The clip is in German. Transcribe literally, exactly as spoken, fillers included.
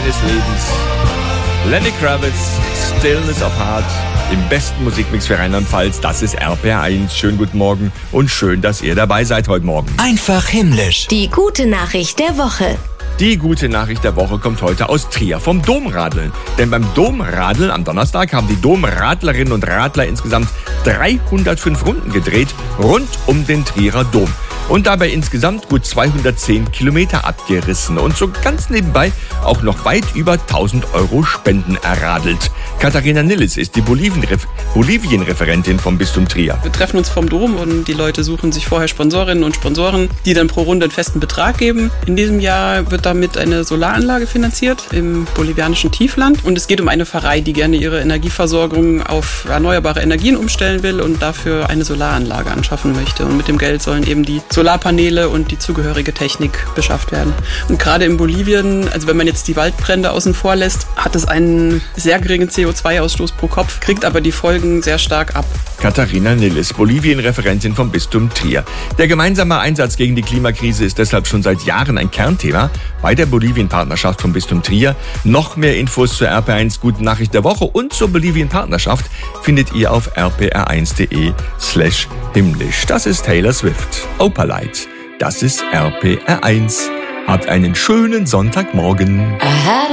meines Lebens. Lenny Kravitz, Stillness of Heart, im besten Musikmix für Rheinland-Pfalz. Das ist R P R eins. Schönen guten Morgen und schön, dass ihr dabei seid heute Morgen. Einfach himmlisch. Die gute Nachricht der Woche. Die gute Nachricht der Woche kommt heute aus Trier, vom Domradeln. Denn beim Domradeln am Donnerstag haben die Domradlerinnen und Radler insgesamt dreihundertfünf Runden gedreht, rund um den Trierer Dom. Und dabei insgesamt gut zweihundertzehn Kilometer abgerissen und so ganz nebenbei auch noch weit über tausend Euro Spenden erradelt. Katharina Nilles ist die Bolivien-Ref- Bolivien-Referentin vom Bistum Trier. Wir treffen uns vom Dom und die Leute suchen sich vorher Sponsorinnen und Sponsoren, die dann pro Runde einen festen Betrag geben. In diesem Jahr wird damit eine Solaranlage finanziert im bolivianischen Tiefland. Und es geht um eine Pfarrei, die gerne ihre Energieversorgung auf erneuerbare Energien umstellen will und dafür eine Solaranlage anschaffen möchte. Und mit dem Geld sollen eben die Solarpaneele und die zugehörige Technik beschafft werden. Und gerade in Bolivien, also wenn man jetzt die Waldbrände außen vor lässt, hat es einen sehr geringen C O zwei Ausstoß pro Kopf, kriegt aber die Folgen sehr stark ab. Katharina Nilles, Bolivien-Referentin vom Bistum Trier. Der gemeinsame Einsatz gegen die Klimakrise ist deshalb schon seit Jahren ein Kernthema bei der Bolivien-Partnerschaft vom Bistum Trier. Noch mehr Infos zur R P R eins Guten Nachricht der Woche und zur Bolivien-Partnerschaft findet ihr auf r p r eins punkt d e slash himmlisch. Das ist Taylor Swift. Opalite. Das ist R P R eins. Habt einen schönen Sonntagmorgen.